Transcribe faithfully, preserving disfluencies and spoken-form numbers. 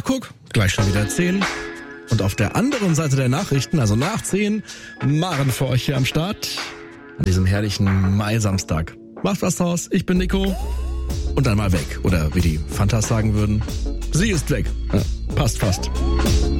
Ach guck, gleich schon wieder zehn. Und auf der anderen Seite der Nachrichten, also nach zehn, Maren für euch hier am Start. An diesem herrlichen Mai-Samstag. Macht was draus, ich bin Nico. Und dann mal weg. Oder wie die Fantas sagen würden, sie ist weg. Ja, passt fast.